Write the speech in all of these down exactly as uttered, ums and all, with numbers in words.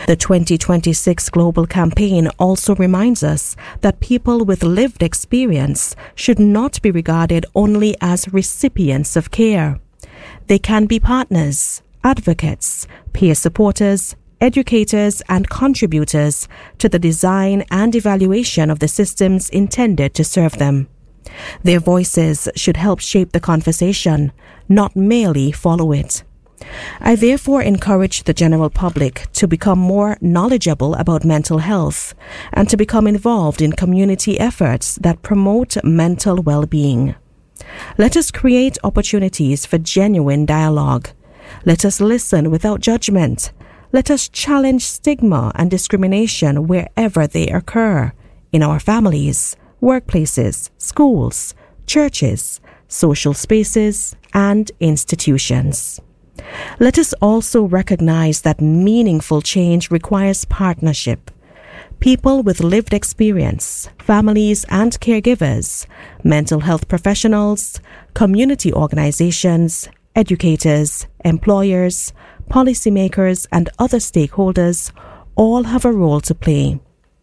The twenty twenty-six Global Campaign also reminds us that people with lived experience should not be regarded only as recipients of care. They can be partners, advocates, peer supporters, educators, and contributors to the design and evaluation of the systems intended to serve them. Their voices should help shape the conversation, not merely follow it. I therefore encourage the general public to become more knowledgeable about mental health and to become involved in community efforts that promote mental well-being. Let us create opportunities for genuine dialogue. Let us listen without judgment. Let us challenge stigma and discrimination wherever they occur, in our families, workplaces, schools, churches, social spaces, and institutions. Let us also recognize that meaningful change requires partnership. People with lived experience, families and caregivers, mental health professionals, community organizations, educators, employers, policymakers, and other stakeholders all have a role to play.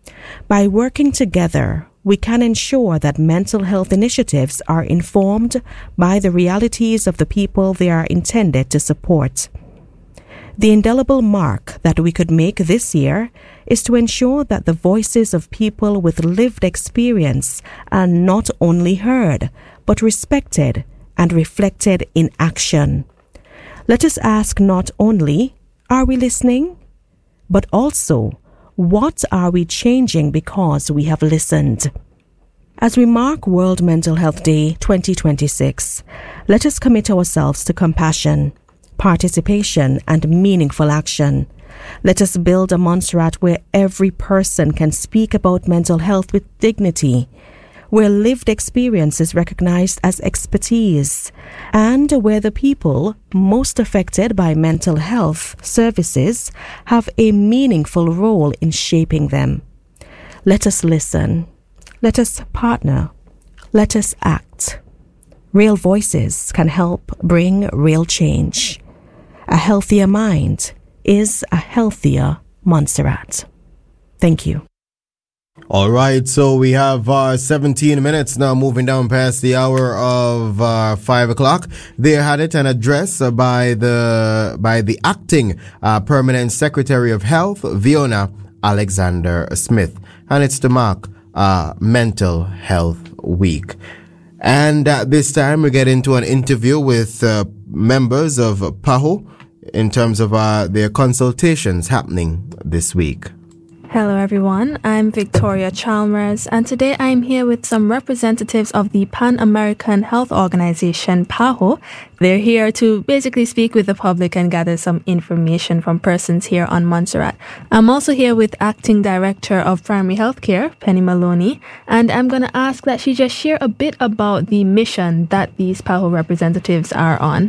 By working together, we can ensure that mental health initiatives are informed by the realities of the people they are intended to support. The indelible mark that we could make this year is to ensure that the voices of people with lived experience are not only heard, but respected and reflected in action. Let us ask not only, are we listening? But also, what are we changing because we have listened? As we mark World Mental Health Day twenty twenty-six, let us commit ourselves to compassion, participation, and meaningful action. Let us build a Montserrat where every person can speak about mental health with dignity, where lived experience is recognized as expertise, and where the people most affected by mental health services have a meaningful role in shaping them. Let us listen. Let us partner. Let us act. Real voices can help bring real change. A healthier mind is a healthier Montserrat. Thank you. All right, so we have uh, seventeen minutes now, moving down past the hour of uh, five o'clock. There had it an address uh, by the by the acting uh, permanent secretary of health, Fiona Alexander Smith, and it's to mark uh, Mental Health Week. And at this time, we get into an interview with uh, members of PAHO in terms of uh, their consultations happening this week. Hello everyone, I'm Victoria Chalmers, and today I'm here with some representatives of the Pan American Health Organization, PAHO. They're here to basically speak with the public and gather some information from persons here on Montserrat. I'm also here with Acting Director of Primary Healthcare, Penny Maloney, and I'm going to ask that she just share a bit about the mission that these PAHO representatives are on.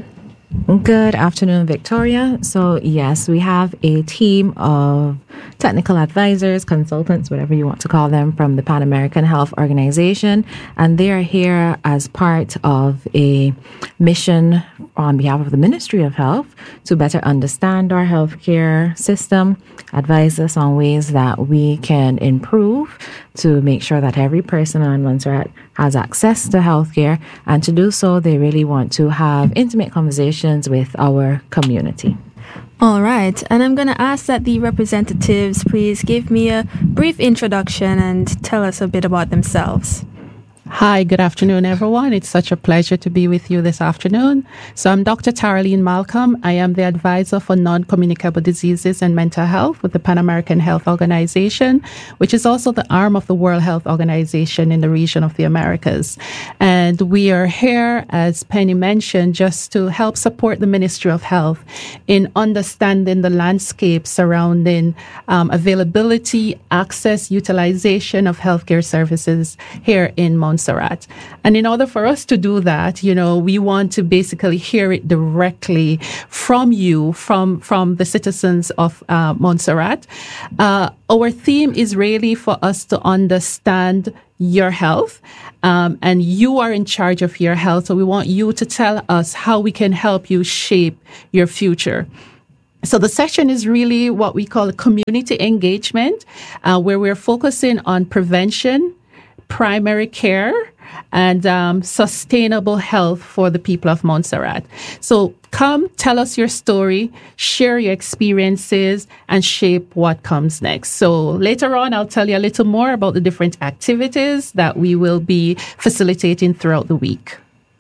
Good afternoon, Victoria. So yes, we have a team of technical advisors, consultants, whatever you want to call them, from the Pan American Health Organization, and they are here as part of a mission on behalf of the Ministry of Health to better understand our healthcare system, advise us on ways that we can improve to make sure that every person on Montserrat has access to healthcare, and to do so, they really want to have intimate conversations with our community. All right, and I'm going to ask that the representatives please give me a brief introduction and tell us a bit about themselves. Hi, good afternoon, everyone. It's such a pleasure to be with you this afternoon. So I'm Doctor Taraline Malcolm. I am the advisor for non-communicable diseases and mental health with the Pan American Health Organization, which is also the arm of the World Health Organization in the region of the Americas. And we are here, as Penny mentioned, just to help support the Ministry of Health in understanding the landscape surrounding um, availability, access, utilization of healthcare services here in Montserrat. Montserrat. And in order for us to do that, you know, we want to basically hear it directly from you, from, from the citizens of uh, Montserrat. Uh, our theme is really for us to understand your health, um, and you are in charge of your health. So we want you to tell us how we can help you shape your future. So the session is really what we call a community engagement, uh, where we're focusing on prevention, primary care, and um, sustainable health for the people of Montserrat. So come, tell us your story, share your experiences, and shape what comes next. So later on, I'll tell you a little more about the different activities that we will be facilitating throughout the week.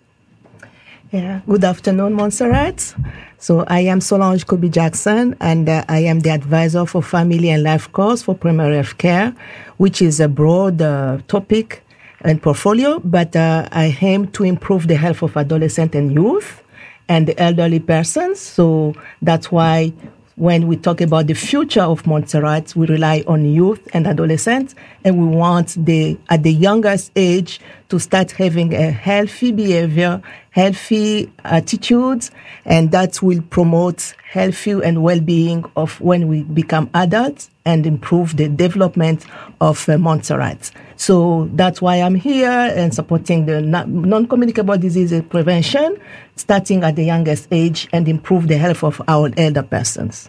Yeah. Good afternoon, Montserrat. So I am Solange Kobe Jackson, and uh, I am the advisor for Family and Life Course for Primary Health Care, which is a broad uh, topic and portfolio, but uh, I aim to improve the health of adolescents and youth and the elderly persons. So that's why when we talk about the future of Montserrat, we rely on youth and adolescents, and we want the at the youngest age to start having a healthy behavior, healthy attitudes, and that will promote healthy and well-being of when we become adults and improve the development of uh, Montserrat. So that's why I'm here and supporting the non-communicable disease prevention, starting at the youngest age, and improve the health of our elder persons.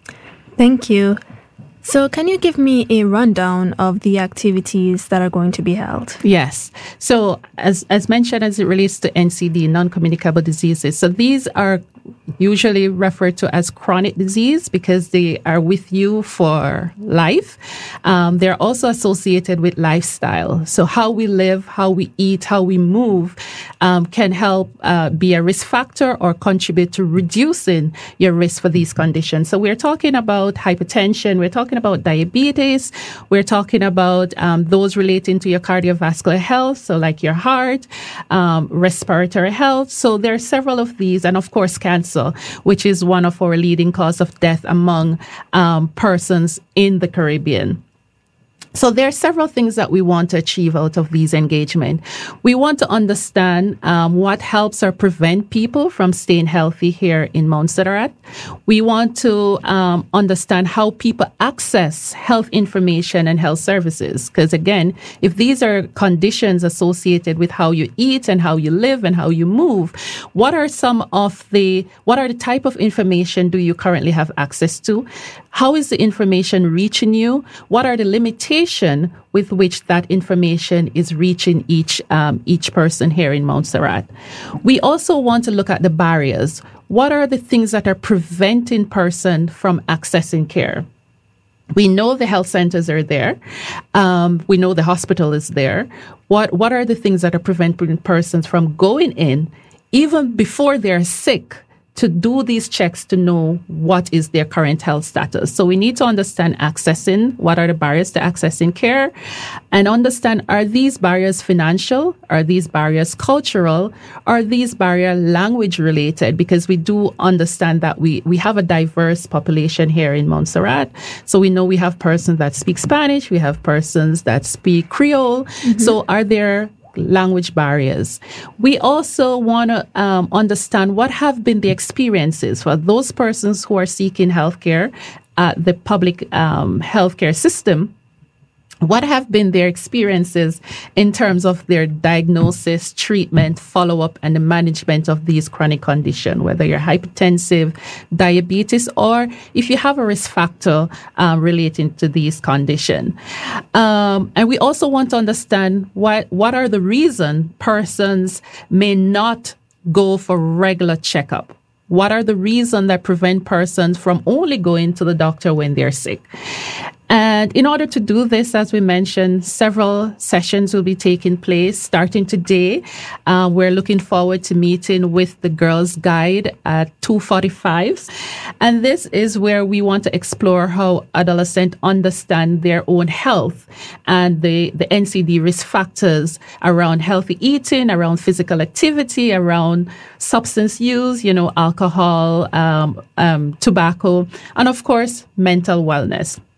Thank you. So can you give me a rundown of the activities that are going to be held? Yes. So as as mentioned, as it relates to N C D, non-communicable diseases, so these are usually referred to as chronic disease because they are with you for life. Um, they're also associated with lifestyle. So how we live, how we eat, how we move um, can help uh, be a risk factor or contribute to reducing your risk for these conditions. So we're talking about hypertension, we're talking about diabetes, we're talking about um, those relating to your cardiovascular health, so like your heart, um, respiratory health. So there are several of these, and of course, cancer, which is one of our leading cause of death among um, persons in the Caribbean. So there are several things that we want to achieve out of these engagement. We want to understand um, what helps or prevent people from staying healthy here in Montserrat. We want to um, understand how people access health information and health services. Because again, if these are conditions associated with how you eat and how you live and how you move, what are some of the, what are the type of information do you currently have access to? How is the information reaching you? What are the limitations with which that information is reaching each um, each person here in Montserrat? We also want to look at the barriers. What are the things that are preventing person from accessing care? We know the health centers are there. Um, we know the hospital is there. What what are the things that are preventing persons from going in even before they're sick, to do these checks to know what is their current health status? So we need to understand accessing, what are the barriers to accessing care, and understand, are these barriers financial? Are these barriers cultural? Are these barriers language related? Because we do understand that we, we have a diverse population here in Montserrat. So we know we have persons that speak Spanish, we have persons that speak Creole. Mm-hmm. So are there language barriers? We also want to um, understand what have been the experiences for those persons who are seeking healthcare at the public um, healthcare system. What have been their experiences in terms of their diagnosis, treatment, follow-up, and the management of these chronic conditions, whether you're hypertensive, diabetes, or if you have a risk factor um, relating to these conditions. Um, and we also want to understand what, what are the reasons persons may not go for regular checkup. What are the reasons that prevent persons from only going to the doctor when they're sick? And in order to do this, as we mentioned, several sessions will be taking place starting today. Uh, we're looking forward to meeting with the Girls Guide at two forty-five. And this is where we want to explore how adolescents understand their own health and the, the N C D risk factors around healthy eating, around physical activity, around substance use, you know, alcohol, um, um, tobacco, and of course, mental wellness.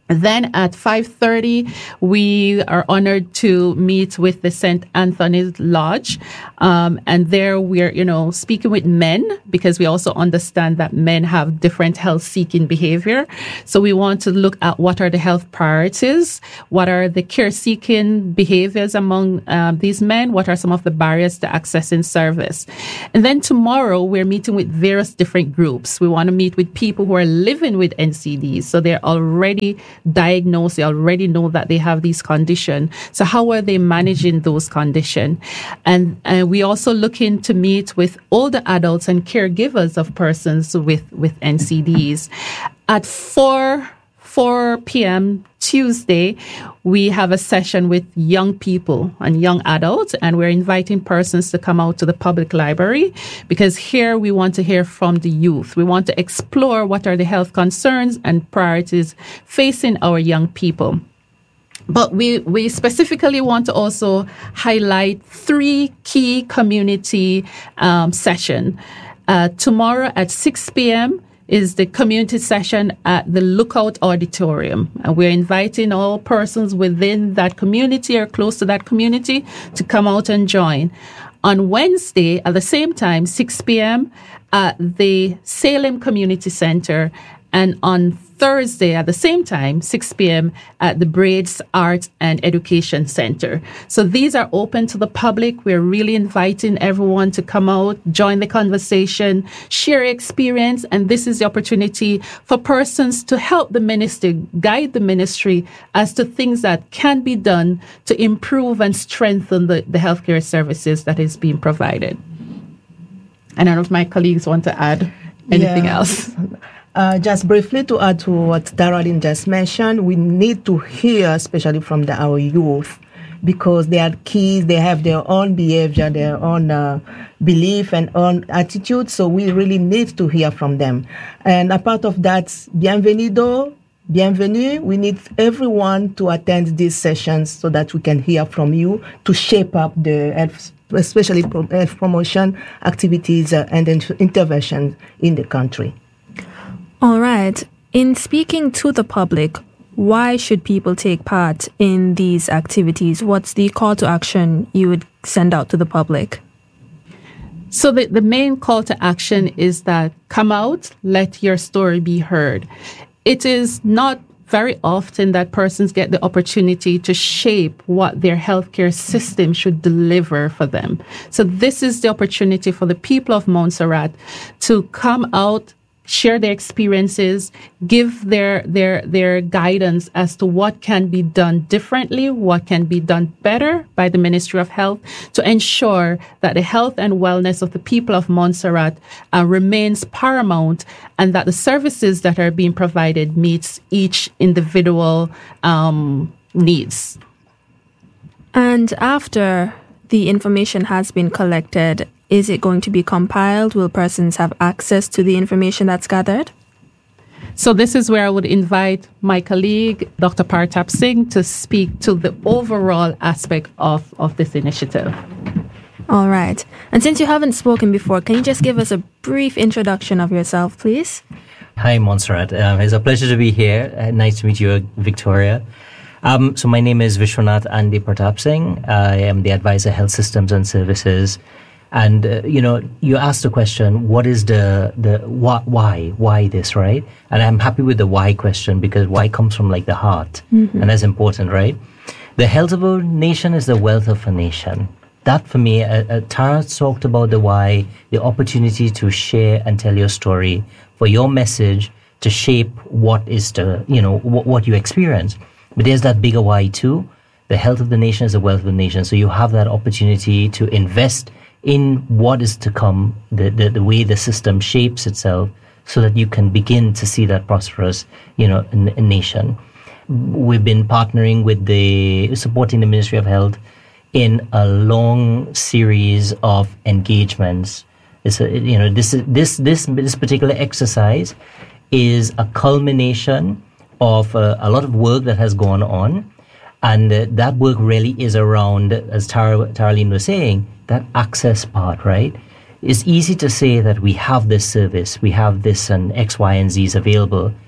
Then at five thirty, we are honored to meet with the Saint Anthony's Lodge. Um, and there we're, you know, speaking with men, because we also understand that men have different health-seeking behavior. So we want to look at what are the health priorities, what are the care-seeking behaviors among um, these men, what are some of the barriers to accessing service. And then tomorrow, we're meeting with various different groups. We want to meet with people who are living with N C Ds. So they're already diagnosed, they already know that they have these conditions. So how are they managing those conditions? And, and we also looking to meet with older adults and caregivers of persons with, with N C Ds. At four p.m. Tuesday, we have a session with young people and young adults, and we're inviting persons to come out to the public library, because here we want to hear from the youth. We want to explore what are the health concerns and priorities facing our young people. But we, we specifically want to also highlight three key community um, sessions. Uh, tomorrow at six p.m., is the community session at the Lookout Auditorium. And we're inviting all persons within that community or close to that community to come out and join. On Wednesday, at the same time, six p.m., at the Salem Community Center. And on Thursday, at the same time, six p.m., at the Braids Art and Education Center. So these are open to the public. We're really inviting everyone to come out, join the conversation, share experience. And this is the opportunity for persons to help the ministry, guide the ministry as to things that can be done to improve and strengthen the, the healthcare services that is being provided. I don't know if my colleagues want to add anything Yeah. else. Uh, just briefly to add to what Daralyn just mentioned, we need to hear, especially from the, our youth, because they are kids, they have their own behavior, their own uh, belief and own attitude. So we really need to hear from them. And a part of that, bienvenido, bienvenue. We need everyone to attend these sessions so that we can hear from you to shape up the health, especially pro- health promotion activities uh, and in- interventions in the country. All right. In speaking to the public, why should people take part in these activities? What's the call to action you would send out to the public? So the, the main call to action is that come out, let your story be heard. It is not very often that persons get the opportunity to shape what their healthcare system should deliver for them. So this is the opportunity for the people of Montserrat to come out, share their experiences, give their their their guidance as to what can be done differently, what can be done better by the Ministry of Health to ensure that the health and wellness of the people of Montserrat uh, remains paramount, and that the services that are being provided meets each individual um, needs. And after the information has been collected, is it going to be compiled? Will persons have access to the information that's gathered? So this is where I would invite my colleague, Doctor Partap Singh, to speak to the overall aspect of, of this initiative. All right. And since you haven't spoken before, can you just give us a brief introduction of yourself, please? Hi, Montserrat. Um, it's a pleasure to be here. Uh, nice to meet you, Victoria. Um, so my name is Vishwanath Andy Partap Singh. I am the advisor Health Systems and Services. And, uh, you know, you asked the question, what is the, the wh- why, why this, right? And I'm happy with the why question, because why comes from like the heart. Mm-hmm. And that's important, right? The health of a nation is the wealth of a nation. That for me, uh, uh, Tara talked about the why, the opportunity to share and tell your story, for your message to shape what is the, you know, w- what you experience. But there's that bigger why too. The health of the nation is the wealth of the nation. So you have that opportunity to invest in what is to come, the, the, the way the system shapes itself, so that you can begin to see that prosperous, you know, n- nation. We've been partnering with the, supporting the Ministry of Health in a long series of engagements. It's a, you know, this is this this this particular exercise is a culmination of uh, a lot of work that has gone on, and uh, that work really is around, as Tara, Daralyn was saying, that access part, right? It's easy to say that we have this service, we have this and X, Y, and Z is available,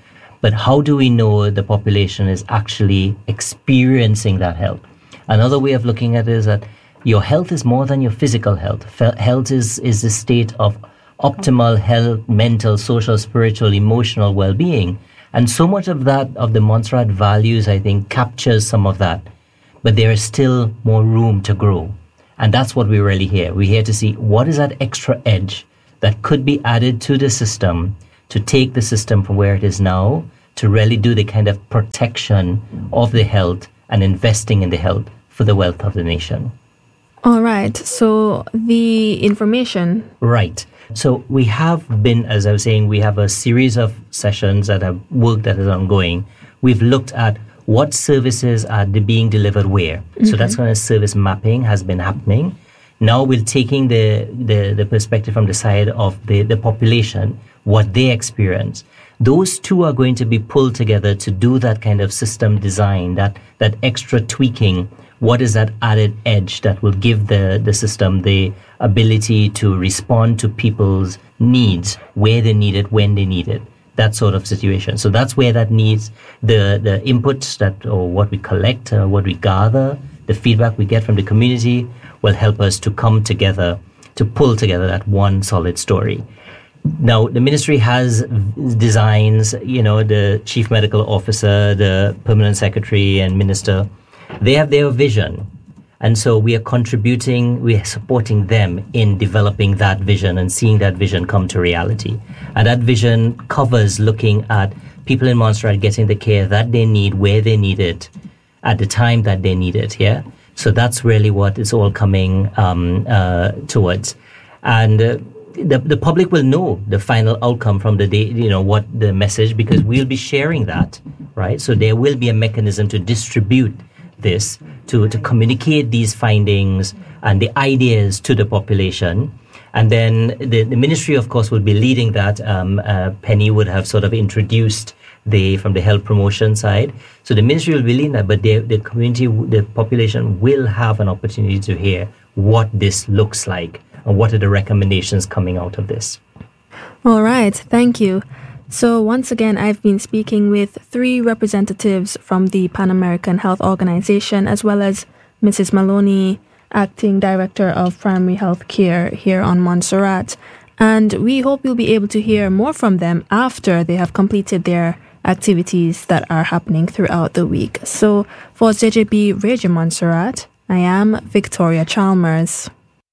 But how do we know the population is actually experiencing that health? Another way of looking at it is that your health is more than your physical health. Fe- health is, is a state of optimal health, mental, social, spiritual, emotional well-being. And so much of that, of the Montserrat values, I think, captures some of that. But there is still more room to grow. And that's what we're really here. We're here to see what is that extra edge that could be added to the system to take the system from where it is now to really do the kind of protection of the health and investing in the health for the wealth of the nation. All right. So the information. Right. So we have been, as I was saying, we have a series of sessions that have work that is ongoing. We've looked at what services are being delivered where. Mm-hmm. So that's kind of service mapping has been happening. Now we're taking the, the, the perspective from the side of the, the population, what they experience. Those two are going to be pulled together to do that kind of system design, that, that extra tweaking. What is that added edge that will give the, the system the ability to respond to people's needs, where they need it, when they need it, that sort of situation. So that's where that needs the, the inputs that, or what we collect, uh, what we gather, the feedback we get from the community will help us to come together, to pull together that one solid story. Now, the ministry has designs, you know, the chief medical officer, the permanent secretary and minister, they have their vision. And so we are contributing, we are supporting them in developing that vision and seeing that vision come to reality. And that vision covers looking at people in Montserrat getting the care that they need, where they need it, at the time that they need it, yeah? So that's really what it's all coming um, uh, towards. And uh, the the public will know the final outcome from the day, you know, what the message, because we'll be sharing that, right? So there will be a mechanism to distribute this, to, to communicate these findings and the ideas to the population. And then the, the ministry, of course, will be leading that. Um, uh, Penny would have sort of introduced the from the health promotion side. So the ministry will be leading that, but the, the community, the population will have an opportunity to hear what this looks like and what are the recommendations coming out of this. All right. Thank you. So once again, I've been speaking with three representatives from the Pan American Health Organization, as well as Missus Maloney, Acting Director of Primary Health Care here on Montserrat. And we hope you'll be able to hear more from them after they have completed their activities that are happening throughout the week. So for Z J B Radio Montserrat, I am Victoria Chalmers.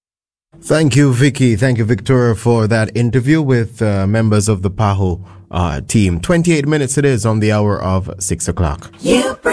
Thank you, Vicky. Thank you, Victoria, for that interview with uh, members of the PAHO uh, team. twenty-eight minutes it is on the hour of six o'clock. You